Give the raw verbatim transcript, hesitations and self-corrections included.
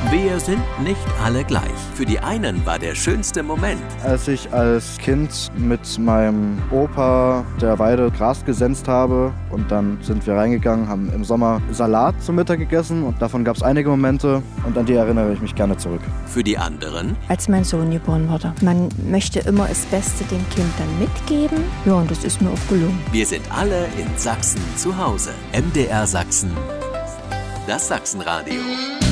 Wir sind nicht alle gleich. Für die einen war der schönste Moment, als ich als Kind mit meinem Opa der Weide Gras gesenzt habe und dann sind wir reingegangen, haben im Sommer Salat zum Mittag gegessen und davon gab es einige Momente und an die erinnere ich mich gerne zurück. Für die anderen, als mein Sohn geboren wurde. Man möchte immer das Beste dem Kind dann mitgeben. Ja, und das ist mir auch gelungen. Wir sind alle in Sachsen zu Hause. M D R Sachsen, das Sachsenradio.